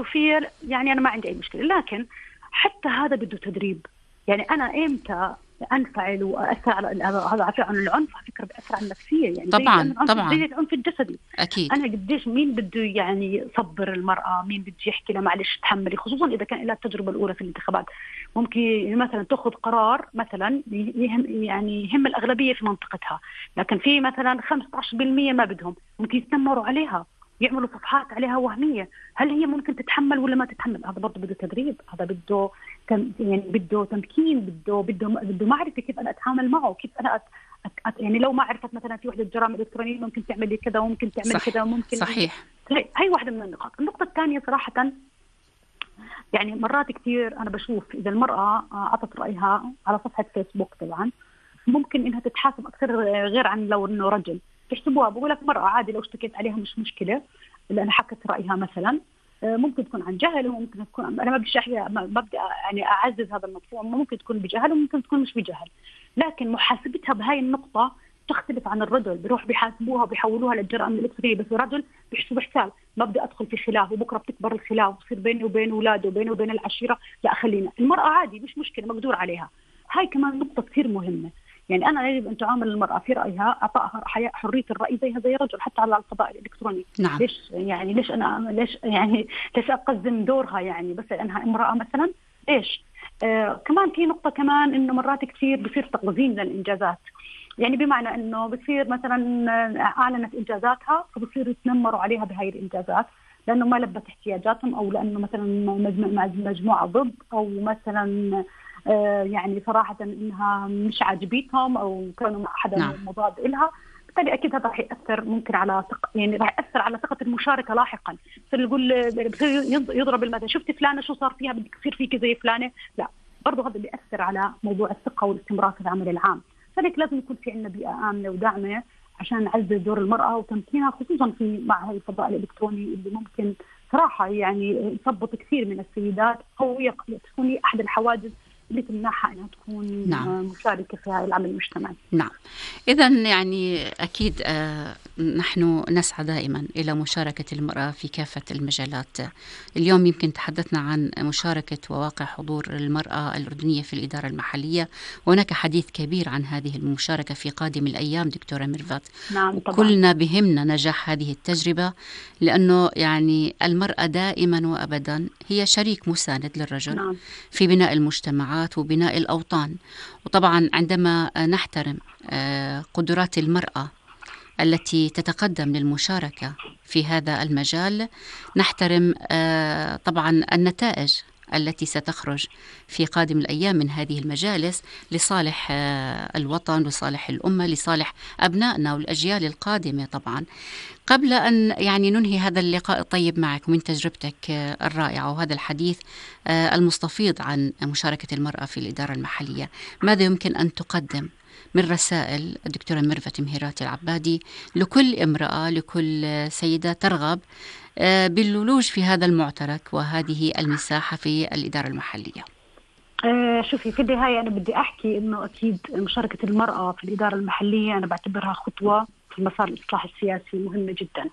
فيها يعني أنا ما عندي أي مشكلة، لكن حتى هذا بده تدريب. يعني أنا إمتى أنفعل وأثر على هذا عن العنف، على فكرة بأثر على النفسية، يعني زي طبعا العنف طبعا زي العنف الجسدي. أكيد. أنا قديش مين بده يعني يصبر المرأة، مين بده يحكي لها معلش تحملي، خصوصا إذا كان لها التجربة الأولى في الانتخابات. ممكن مثلا تأخذ قرار مثلا يهم الأغلبية في منطقتها، لكن في مثلا 15% ما بدهم، ممكن يتنمروا عليها، يعملوا صفحات عليها وهمية. هل هي ممكن تتحمل ولا ما تتحمل؟ هذا برضه بده تدريب، هذا بده يعني بده تمكين، بده معرفة كيف أنا أتعامل معه، كيف أنا يعني لو ما عرفت مثلا في وحدة جرائم إلكترونية ممكن تعمل كذا وممكن تعمل كذا وممكن صحيح. هي واحدة من النقاط. النقطة الثانية صراحة يعني مرات كثير أنا بشوف إذا المرأة أعطت رأيها على صفحة فيسبوك طبعا ممكن إنها تتحاسب أكثر غير عن لو إنه رجل. تحسبوها بقول لك مرأة عادي لو اشتكيت عليها مش مشكلة لأن حكت رأيها مثلا، ممكن تكون عن جهل وممكن تكون أنا ما بديش ببدأ يعني أعزز هذا المفهوم، ممكن تكون بجهل وممكن تكون مش بجهل، لكن محاسبتها بهاي النقطة تختلف عن الرجل. بيروح بيحاسبوها وبيحولوها للجرائم الإلكترونية، بس الرجل بيحسبوا حساب ما بدي أدخل في خلاف وبكرة بتكبر الخلاف ويصير بيني وبين أولاده وبيني وبين العشيرة، لا خلينا. المرأة عادي مش مشكلة مقدور عليها. هاي كمان نقطة كثير مهمة. يعني أنا يجب أن تعامل المرأة في رأيها، أعطائها حرية الرأي زيها زي الرجل حتى على الفضاء الإلكتروني. نعم. ليش أقزم دورها يعني بس لأنها امرأة مثلا؟ ليش؟ كمان في نقطة كمان إنه مرات كثير بصير تقزيم للإنجازات، يعني بمعنى إنه بصير مثلا أعلنت إنجازاتها فبصير يتنمروا عليها بهاي الإنجازات لأنه ما لبت احتياجاتهم أو لأنه مثلا مجموعة ضد أو مثلا يعني صراحة إنها مش عاجبيتهم أو كانوا مع حدا مضاد إلها. بالتالي أكيد هذا راح يأثر ممكن على يعني راح يأثر على ثقة المشاركة لاحقا. يقول يضرب المثل شفت فلانة شو صار فيها بدك يصير فيك زي فلانة، لا برضو هذا بيأثر على موضوع الثقة والاستمرار في العمل العام. فلذلك لازم يكون في عندنا بيئة آمنة وداعمة عشان نعزز دور المرأة وتمكينها، خصوصا في مع هاي الفضاء الإلكتروني اللي ممكن صراحة يعني يثبط كثير من السيدات أو تكون أحد الحواجز اللي تمنعها أنها تكون مشاركة في هذا العمل المجتمعي. نعم. إذن يعني أكيد نحن نسعى دائما إلى مشاركة المرأة في كافة المجالات. اليوم يمكن تحدثنا عن مشاركة وواقع حضور المرأة الأردنية في الإدارة المحلية، وهناك حديث كبير عن هذه المشاركة في قادم الأيام دكتورة ميرفت. نعم طبعا. كلنا بهمنا نجاح هذه التجربة، لأنه يعني المرأة دائما وأبدا هي شريك مساند للرجل في بناء المجتمعات وبناء الأوطان. وطبعا عندما نحترم قدرات المرأة التي تتقدم للمشاركة في هذا المجال، نحترم طبعا النتائج التي ستخرج في قادم الأيام من هذه المجالس لصالح الوطن، لصالح الأمة، لصالح أبنائنا والأجيال القادمة. طبعا قبل أن يعني ننهي هذا اللقاء الطيب معك من تجربتك الرائعة وهذا الحديث المستفيض عن مشاركة المرأة في الإدارة المحلية، ماذا يمكن أن تقدم من رسائل الدكتورة ميرفت مهيرات العبادي لكل امرأة، لكل سيدة ترغب بالولوج في هذا المعترك وهذه المساحة في الإدارة المحلية؟ شوفي في النهاية أنا بدي أحكي إنه أكيد مشاركة المرأة في الإدارة المحلية أنا بعتبرها خطوة في مسار الإصلاح السياسي مهمة جدا،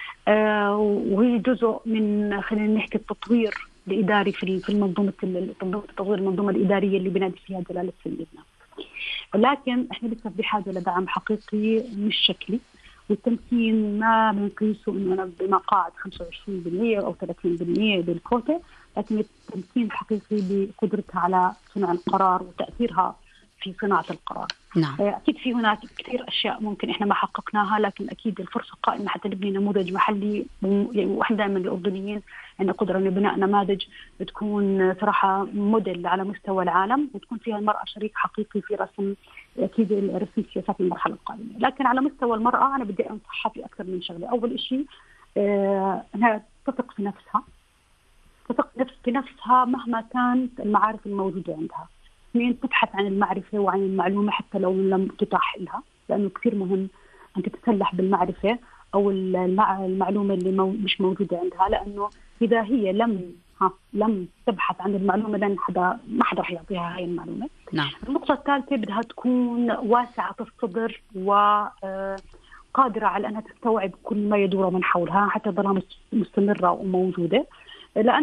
وهي جزء من خلينا نحكي التطوير الإداري في المنظومة تطوير المنظومة الإدارية اللي بنادي فيها جلالة سيدنا. ولكن إحنا لسه بحاجة لدعم حقيقي مش شكلي، والتمكين ما بنقيسه إنه أنا بمقاعد 25% أو 30% بالكوتا، لكن التمكين الحقيقي بقدرتها على صنع القرار وتأثيرها في صناعة القرار. نعم. أكيد في هناك كثير أشياء ممكن إحنا ما حققناها، لكن أكيد الفرصة قائمة حتى نبني نموذج محلي. وإحنا من الأردنيين عندنا قدرة لبناء نماذج بتكون صراحة موديل على مستوى العالم، وتكون فيها المرأة شريك حقيقي في رسم أكيد رسم سياسات المرحلة القادمة. لكن على مستوى المرأة أنا بدي أنصحها في أكثر من شغلة. أول شيء أنها تثق في نفسها، تثق في نفسها مهما كانت المعارف الموجودة عندها. اثنين، تبحث عن المعرفة وعن المعلومة حتى لو لم تتاح لها، لأنه كثير مهم أن تتسلح بالمعرفة أو المعلومة اللي مش موجودة عندها، لأنه إذا هي لم تبحث عن المعلومة لن ما حدا رح يعطيها هاي المعلومة. نعم. النقطة الثالثة بدها تكون واسعة الصدر وقادرة على أنها تستوعب كل ما يدور من حولها حتى تظلها مستمرة وموجودة، لأن